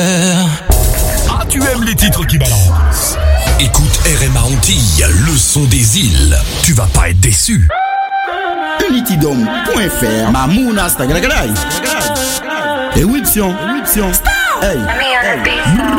Ah, tu aimes les titres qui balancent. Écoute RMA Antilles, le son des îles. Tu vas pas être déçu. Unitydom.fr Mamouna Stagalagalai. Éruption. Hey.